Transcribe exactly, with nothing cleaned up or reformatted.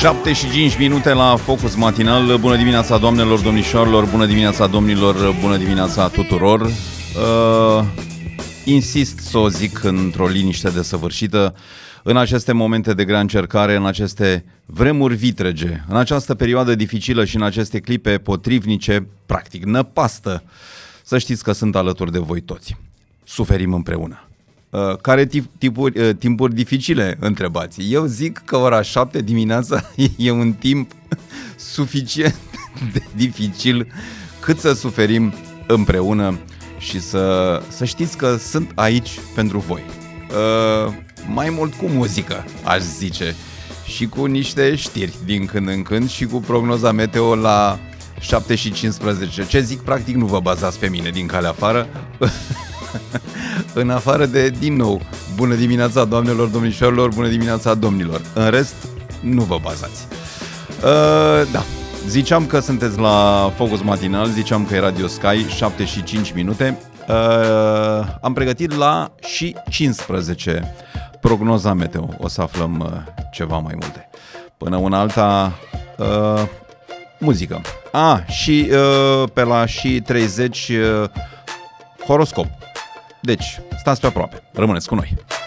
șapte și cinci minute la Focus Matinal. Bună dimineața, doamnelor, domnișoarelor, bună dimineața, domnilor, bună dimineața tuturor. uh, Insist să o zic într-o liniște desăvârșită. În aceste momente de grea încercare, în aceste vremuri vitrege, în această perioadă dificilă și în aceste clipe potrivnice, practic năpastă, să știți că sunt alături de voi toți. Suferim împreună. Care tip, tipuri, timpuri dificile, întrebați? Eu zic că ora șapte dimineața e un timp suficient de dificil cât să suferim împreună și să, să știți că sunt aici pentru voi. Uh, mai mult cu muzică, aș zice, și cu niște știri din când în când și cu prognoza meteo la șapte și cincisprezece. Ce zic, practic nu vă bazați pe mine din calea afară. În afară de, din nou, bună dimineața, doamnelor, domnișoarelor, bună dimineața, domnilor. În rest, nu vă bazați. Uh, da, ziceam că sunteți la Focus Matinal, ziceam că e Radio Sky, șapte și cinci minute. Uh, am pregătit la și cincisprezece prognoza meteo. O să aflăm uh, ceva mai multe. Până una alta, uh, muzică. Ah, și uh, pe la și treizeci, uh, horoscop. Deci, stați pe aproape, rămâneți cu noi.